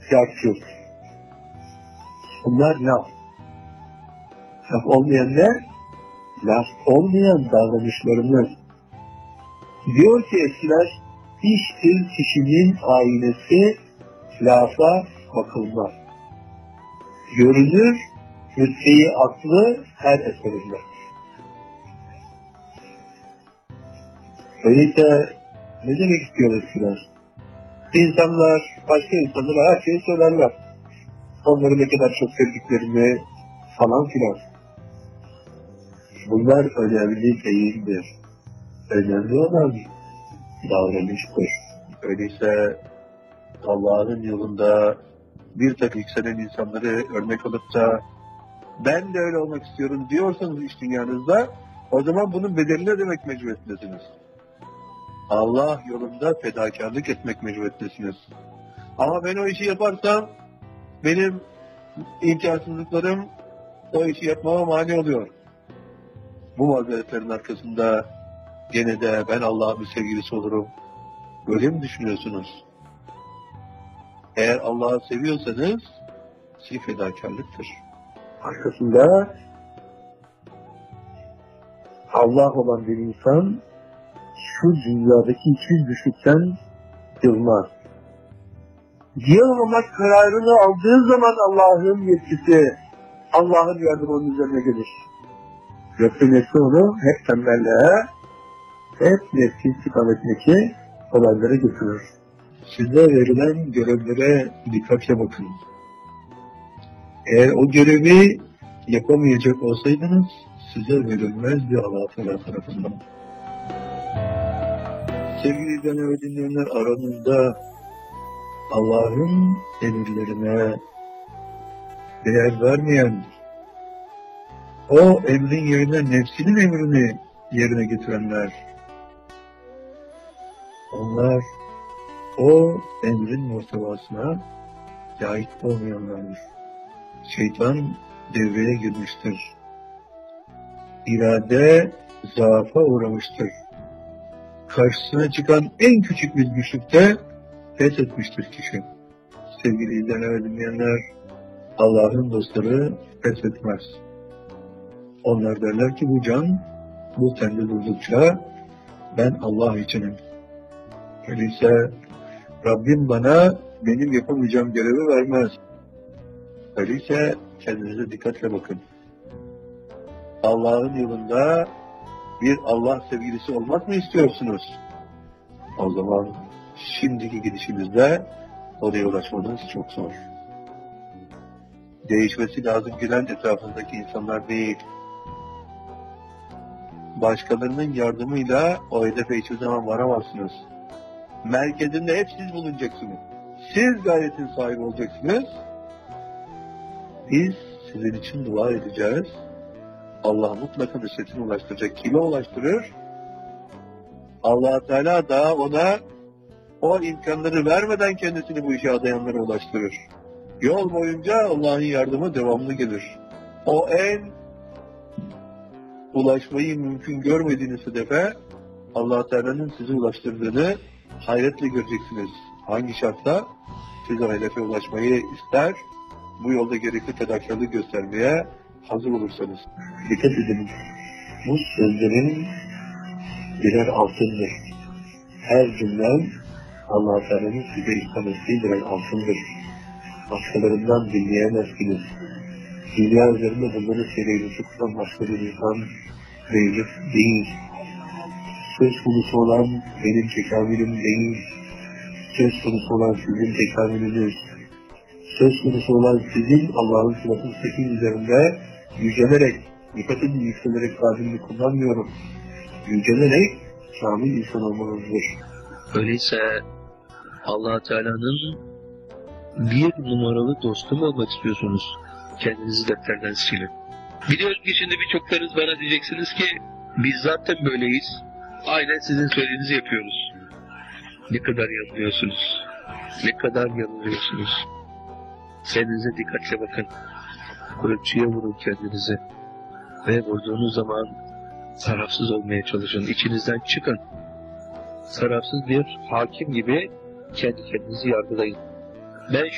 Cartçuk. Bunlar laf. Laf olmayan ne? Laf olmayan davranışlarımız. Diyor ki eskiler, iştir kişinin aynesi, lafa bakılmaz. Görünür, rütbeyi aklı her eserinde. Öyleyse ne demek istiyor eskiler? İnsanlar, başka insanlara her şeyi söylerler. Onları ne kadar çok sevdiklerini falan filan. Bunlar önemli değildir. Önemli olan davranıştır. Öyleyse Allah'ın yolunda bir takım yükselen insanları örnek alıp da ben de öyle olmak istiyorum diyorsanız iş dünyanızda, o zaman bunun bedelini ödemek mecburiyetindesiniz. Allah yolunda fedakarlık etmek mecburiyetindesiniz. Ama ben o işi yaparsam benim imkansızlıklarım o işi yapmama mani oluyor. Bu mazeretlerin arkasında gene de ben Allah'ın bir sevgilisi olurum. Böyle mi düşünüyorsunuz? Eğer Allah'ı seviyorsanız sizi fedakarlıktır. Arkasında Allah olan bir insan şu dünyadaki hiçbir düşükten yılmaz. Yılmamak kararını aldığı zaman Allah'ın yetkisi, Allah'ın yardımı onun üzerine gelir. Yoksa nefsi onu hep tembelliğe, hep nefsin istikametindeki olaylara götürür. Size verilen görevlere dikkatle bakın. Eğer o görevi yapamayacak olsaydınız, size verilmezdi Allah Teala tarafından. Sevgili izleyenler ve dinleyenler, aranızda Allah'ın emirlerine değer vermeyen, o emrin yerine nefsinin emrini yerine getirenler, onlar o emrin muhtevasına layık olmayanlardır. Şeytan devreye girmiştir. İrade zaafa uğramıştır. Karşısına çıkan en küçük bir güçlükte pes etmiştir kişi. Sevgili izleyenler ve dinleyenler, Allah'ın dostları pes etmez. Onlar derler ki bu can, bu tende durdukça ben Allah içinim. Öyleyse Rabbim bana benim yapamayacağım görevi vermez. Öyleyse kendinize dikkatle bakın. Allah'ın yolunda bir Allah sevgilisi olmak mı istiyorsunuz? O zaman şimdiki gidişinizde oraya ulaşmanız çok zor. Değişmesi lazım gelen etrafınızdaki insanlar değil. Başkalarının yardımıyla o hedefe hiçbir zaman varamazsınız. Merkezinde hep siz bulunacaksınız. Siz gayretin sahibi olacaksınız. Biz sizin için dua edeceğiz. Allah mutlaka nusretini ulaştıracak. Kime ulaştırır? Allah Teala da ona o imkanları vermeden kendisini bu işe adayanlara ulaştırır. Yol boyunca Allah'ın yardımı devamlı gelir. O en ulaşmayı mümkün görmediğiniz hedefe Allah Teala'nın sizi ulaştırdığını hayretle göreceksiniz. Hangi şartla? Siz o hedefe ulaşmayı ister, bu yolda gerekli fedakarlık göstermeye hazır olursanız. Dikkat edin, bu sözlerin birer altındır. Her cümlem Allah Teala'nın size ihsan ettiği birer altındır. Başkalarından dinleyemezsiniz. Dünya üzerinde bunları söyleyecek olan başka bir insan mevcut değil. Söz konusu olan benim tekamülüm değil. Söz konusu olan sizin tekamülünüz. Söz konusu olan sizin Allah'ın sıfatı sekin üzerinde yücelerek, dikkat edin yükselerek tabirimi kullanmıyorum. Yücelerek kamil insan olmanızdır. Öyleyse Allah Teala'nın bir numaralı dostu mu olmak istiyorsunuz? Kendinizi defterden silin. Biliyorum ki şimdi birçoklarınız bana diyeceksiniz ki biz zaten böyleyiz. Aynen sizin söylediğinizi yapıyoruz. Ne kadar yanılıyorsunuz. Ne kadar yanılıyorsunuz. Kendinize dikkatle bakın. Ölçüye vurun kendinizi. Ve vurduğunuz zaman tarafsız olmaya çalışın. İçinizden çıkın. Tarafsız bir hakim gibi kendi kendinizi yargılayın. Ben